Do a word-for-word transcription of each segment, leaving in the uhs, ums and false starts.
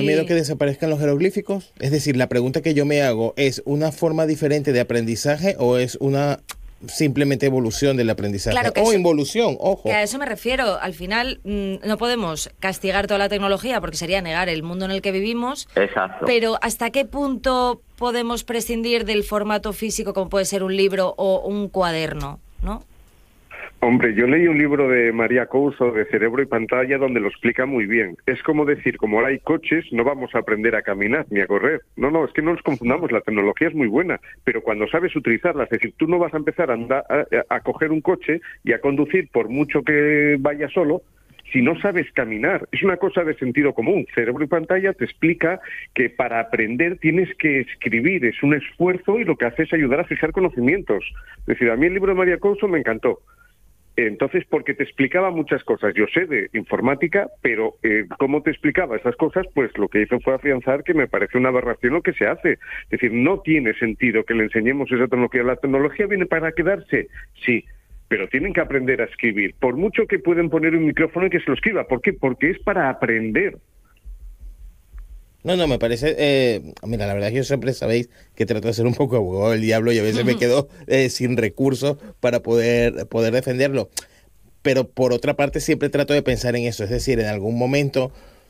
miedo que desaparezcan los jeroglíficos? Es decir, la pregunta que yo me hago, ¿es una forma diferente de aprendizaje o es una simplemente evolución del aprendizaje? Claro que o eso, involución, ojo. Que a eso me refiero. Al final mmm, no podemos castigar toda la tecnología porque sería negar el mundo en el que vivimos. Exacto. Pero ¿hasta qué punto podemos prescindir del formato físico como puede ser un libro o un cuaderno, ¿no? Hombre, yo leí un libro de María Couso, de Cerebro y Pantalla, donde lo explica muy bien. Es como decir, como ahora hay coches, no vamos a aprender a caminar ni a correr. No, no, es que no nos confundamos, la tecnología es muy buena, pero cuando sabes utilizarla, es decir, tú no vas a empezar a, andar, a, a coger un coche y a conducir por mucho que vaya solo, si no sabes caminar. Es una cosa de sentido común. Cerebro y Pantalla te explica que para aprender tienes que escribir, es un esfuerzo y lo que hace es ayudar a fijar conocimientos. Es decir, a mí el libro de María Couso me encantó. Entonces, porque te explicaba muchas cosas. Yo sé de informática, pero eh, cómo te explicaba esas cosas, pues lo que hizo fue afianzar que me parece una aberración lo que se hace. Es decir, no tiene sentido que le enseñemos esa tecnología. La tecnología viene para quedarse, sí, pero tienen que aprender a escribir. Por mucho que pueden poner un micrófono y que se lo escriba. ¿Por qué? Porque es para aprender. No, no, me parece... Eh, mira, la verdad es que yo siempre sabéis que trato de ser un poco abogado del diablo y a veces me quedo eh, sin recursos para poder, poder defenderlo. Pero por otra parte siempre trato de pensar en eso. Es decir, en algún momento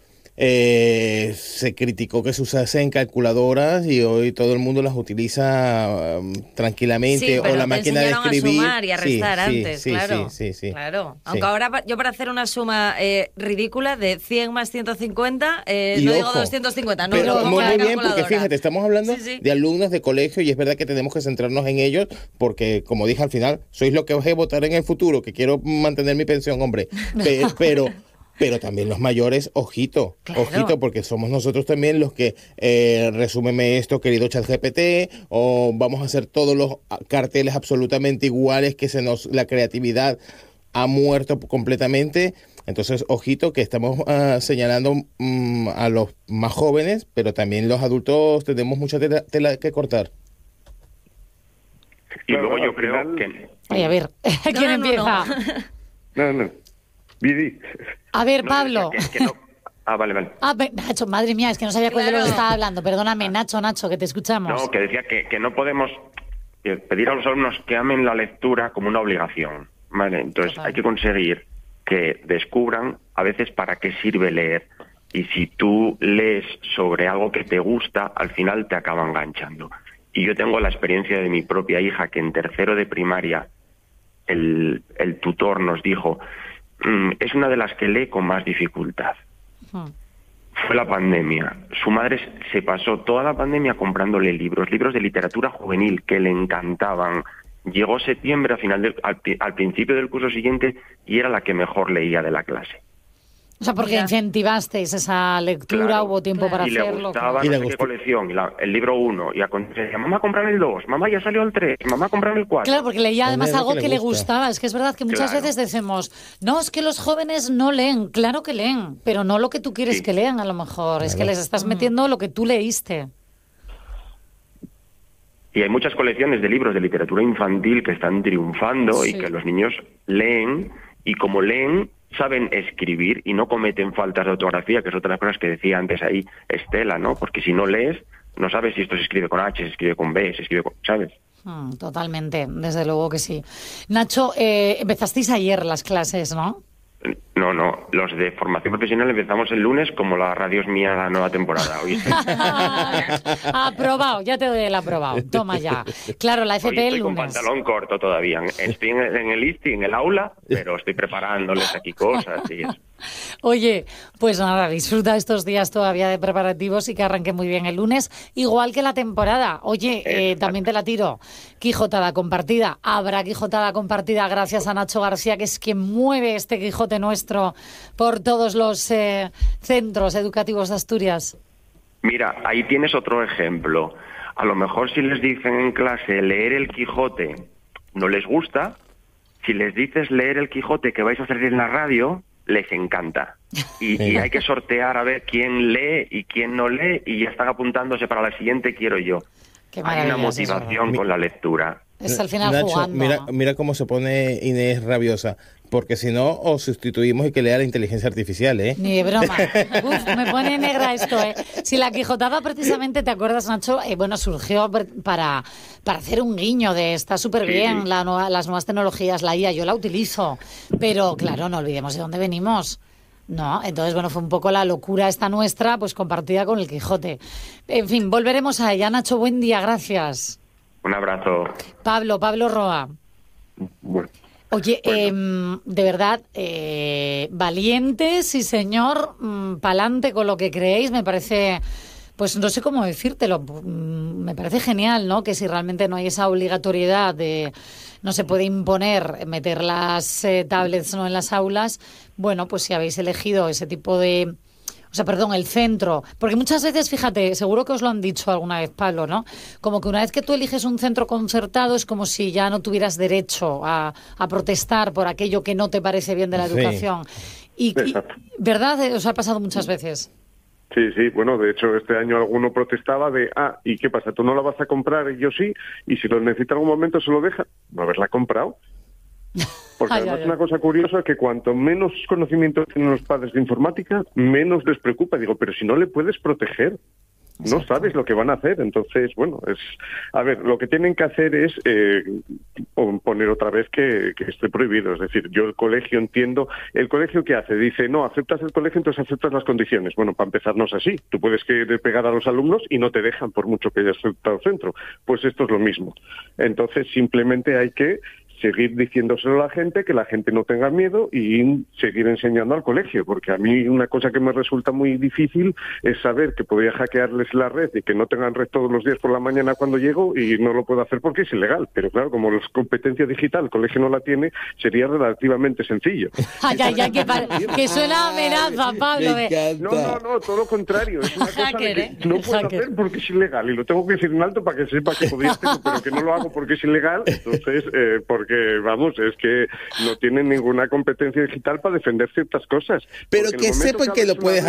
eh, se criticó que se usasen calculadoras y hoy todo el mundo las utiliza um, tranquilamente. Sí, pero o la máquina de escribir. A sumar y a restar sí, antes, sí, claro. Sí, sí, sí, claro. Aunque sí. ahora yo para hacer una suma eh, ridícula de cien más ciento cincuenta, eh, y no ojo, digo doscientos cincuenta, no, pero no muy, muy bien, porque calculadora. fíjate, estamos hablando sí, sí. de alumnos de colegio y es verdad que tenemos que centrarnos en ellos porque, como dije al final, sois lo que os he votar en el futuro, que quiero mantener mi pensión, hombre. Pe pero... Pero también los mayores, ojito, claro. ojito, porque somos nosotros también los que eh, resúmeme esto, querido ChatGPT, o vamos a hacer todos los carteles absolutamente iguales, que se nos la creatividad ha muerto completamente. Entonces, ojito, que estamos uh, señalando um, a los más jóvenes, pero también los adultos tenemos mucha tela, tela que cortar. Y claro, luego yo creo final... que... Oye, a ver, ¿quién no, no, empieza? No, no. no. Vidi. A ver, Pablo. No, que, que no. Ah, vale, vale. Ah, Nacho, madre mía, es que no sabía cuál claro. de lo que estaba hablando. Perdóname, Nacho, Nacho, que te escuchamos. No, que decía que, que no podemos pedir a los alumnos que amen la lectura como una obligación, ¿vale? Entonces Total. hay que conseguir que descubran a veces para qué sirve leer. Y si tú lees sobre algo que te gusta, al final te acaba enganchando. Y yo tengo la experiencia de mi propia hija, que en tercero de primaria el, el tutor nos dijo... es una de las que lee con más dificultad. Uh-huh. Fue la pandemia. Su madre se pasó toda la pandemia comprándole libros, libros de literatura juvenil que le encantaban. Llegó septiembre, a final del, al, al principio del curso siguiente, y era la que mejor leía de la clase. O sea, porque incentivasteis esa lectura, claro, hubo tiempo claro. para y hacerlo. Le gustaba claro. no sé qué colección, la, el libro uno, y a decía, mamá, comprame el dos, mamá, ya salió el tres, mamá, comprame el cuatro. Claro, porque leía además algo que, que le gustaba. Es que es verdad que muchas claro. veces decimos, no, es que los jóvenes no leen. Claro que leen, pero no lo que tú quieres sí. que lean a lo mejor. Claro. Es que les estás metiendo lo que tú leíste. Y hay muchas colecciones de libros de literatura infantil que están triunfando sí. y que los niños leen, y como leen, saben escribir y no cometen faltas de ortografía, que es otra de las cosas que decía antes ahí Estela, ¿no? Porque si no lees, no sabes si esto se escribe con H, se escribe con B, se escribe con... ¿sabes? Hmm, totalmente, desde luego que sí. Nacho, eh, empezasteis ayer las clases, ¿no? No, no, los de formación profesional empezamos el lunes, como la radio es mía, la nueva temporada. ¿Oíste? Aprobado, ya te doy el aprobado. Toma ya. Claro, la F P Hoy el estoy lunes. Con pantalón corto todavía. Estoy en, en el I S T I, en el aula, pero estoy preparándoles aquí cosas y eso. Oye, pues nada, disfruta estos días todavía de preparativos y que arranque muy bien el lunes, igual que la temporada. Oye, eh, también te la tiro. Quijotada compartida. Habrá Quijotada compartida gracias a Nacho García, que es quien mueve este Quijote nuestro por todos los eh, centros educativos de Asturias. Mira, ahí tienes otro ejemplo. A lo mejor si les dicen en clase leer el Quijote no les gusta, si les dices leer el Quijote que vais a hacer en la radio, les encanta. Y, y hay que sortear a ver quién lee y quién no lee, y ya están apuntándose para la siguiente quiero yo. Hay una motivación con la lectura. Es al final Nacho, jugando. Mira, mira cómo se pone Inés rabiosa. porque si no, os sustituimos y que lea la inteligencia artificial, ¿eh? Ni de broma. Uf, me pone negra esto, ¿eh? Si la quijotada, precisamente, ¿te acuerdas, Nacho? Eh, bueno, surgió para, para hacer un guiño de está súper bien Sí. la nueva, las nuevas tecnologías, la I A, yo la utilizo, pero claro, no olvidemos de dónde venimos. No, entonces, bueno, fue un poco la locura esta nuestra, pues compartida con el Quijote. En fin, volveremos a ella. Nacho, buen día, gracias. Un abrazo. Pablo, Pablo Roa. Bueno. Oye, Bueno. eh, de verdad, eh, valiente, sí señor, mm, pa'lante con lo que creéis, me parece, pues no sé cómo decírtelo, mm, me parece genial, ¿no? Que si realmente no hay esa obligatoriedad de, no se puede imponer meter las eh, tablets, ¿no?, en las aulas, bueno, pues si habéis elegido ese tipo de... O sea, perdón, el centro. Porque muchas veces, fíjate, seguro que os lo han dicho alguna vez, Pablo, ¿no? Como que una vez que tú eliges un centro concertado es como si ya no tuvieras derecho a, a protestar por aquello que no te parece bien de la Sí. educación. Y, y- Exacto. ¿verdad? Os ha pasado muchas veces. Sí, sí, bueno, de hecho este año alguno protestaba de, ah, ¿y qué pasa? ¿Tú no la vas a comprar y yo sí? Y si lo necesita en algún momento se lo deja, no haberla comprado. Porque Ay, además ay, ay. una cosa curiosa que cuanto menos conocimiento tienen los padres de informática, menos les preocupa. Digo, pero si no le puedes proteger, no sabes lo que van a hacer. Entonces, bueno, es a ver, lo que tienen que hacer es eh, poner otra vez que, que esté prohibido. Es decir, yo el colegio entiendo, el colegio ¿qué hace? Dice, no, aceptas el colegio, entonces aceptas las condiciones. Bueno, para empezar no es así. Tú puedes querer pegar a los alumnos y no te dejan por mucho que hayas aceptado el centro. Pues esto es lo mismo. Entonces, simplemente hay que seguir diciéndoselo a la gente, que la gente no tenga miedo y seguir enseñando al colegio, porque a mí una cosa que me resulta muy difícil es saber que podría hackearles la red y que no tengan red todos los días por la mañana cuando llego y no lo puedo hacer porque es ilegal. Pero claro, como la competencia digital el colegio no la tiene, sería relativamente sencillo. Ay, ay, ay, que, pa- que suena a amenaza, Pablo. Me de- encanta. No, no, no, todo lo contrario. Es una cosa de Hacker, que ¿eh? no puedo Hacker. hacer porque es ilegal y lo tengo que decir en alto para que sepa que podría hacerlo, pero que no lo hago porque es ilegal. Entonces, eh, porque, vamos, es que no tienen ninguna competencia digital para defender ciertas cosas. Pero Porque que el momento sepan que lo abres una puedes red-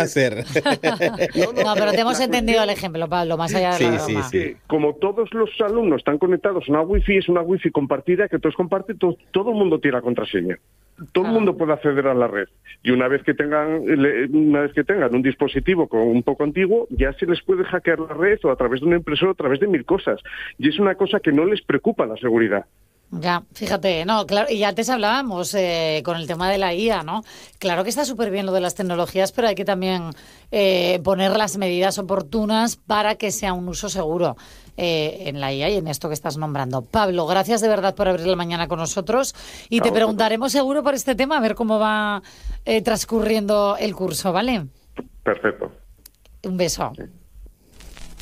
hacer. No, pero te hemos La entendido el cuestión- ejemplo, Pablo, más allá de Sí, la sí, broma. sí. que como todos los alumnos están conectados a una wifi, es una wifi compartida que todos comparten, to- todo el mundo tiene la contraseña. Todo el Ah. mundo puede acceder a la red. Y una vez que tengan le- una vez que tengan un dispositivo con un poco antiguo, ya se les puede hackear la red o a través de una impresora, a través de mil cosas. Y es una cosa que no les preocupa la seguridad. Ya, fíjate, no, claro, y antes hablábamos eh, con el tema de la I A, ¿no? Claro que está súper bien lo de las tecnologías, pero hay que también eh, poner las medidas oportunas para que sea un uso seguro eh, en la I A y en esto que estás nombrando. Pablo, gracias de verdad por abrir la mañana con nosotros y A te vosotros. preguntaremos seguro por este tema, a ver cómo va eh, transcurriendo el curso, ¿vale? Perfecto. Un beso.